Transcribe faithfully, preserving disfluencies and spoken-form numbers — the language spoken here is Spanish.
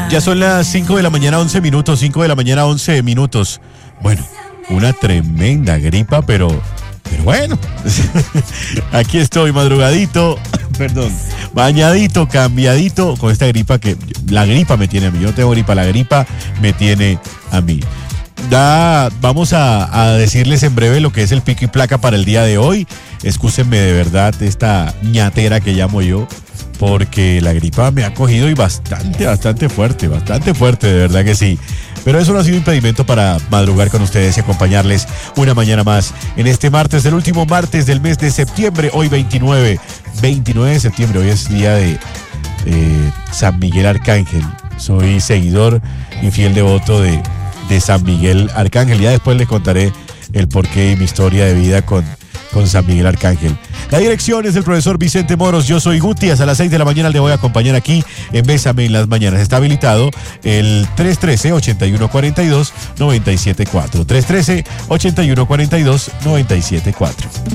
Ya son las cinco de la mañana, once minutos, cinco de la mañana, once minutos. Bueno, una tremenda gripa, pero, pero bueno, aquí estoy madrugadito, perdón, bañadito, cambiadito, con esta gripa que, la gripa me tiene a mí, yo no tengo gripa, la gripa me tiene a mí. Da, vamos a, a decirles en breve lo que es el pico y placa para el día de hoy. Excúsenme de verdad esta ñatera que llamo yo, porque la gripa me ha cogido y bastante, bastante fuerte, bastante fuerte, de verdad que sí. Pero eso no ha sido impedimento para madrugar con ustedes y acompañarles una mañana más en este martes, del último martes del mes de septiembre, hoy veintinueve, veintinueve de septiembre, hoy es día de eh, San Miguel Arcángel. Soy seguidor y fiel devoto de, de San Miguel Arcángel. Ya después les contaré el porqué y mi historia de vida con, con San Miguel Arcángel. La dirección es del profesor Vicente Moros. Yo soy Guti. Hasta las seis de la mañana le voy a acompañar aquí en Bésame en las Mañanas. Está habilitado el tres uno tres, ocho uno cuatro dos, nueve siete cuatro. tres uno tres, ocho uno cuatro dos, nueve siete cuatro.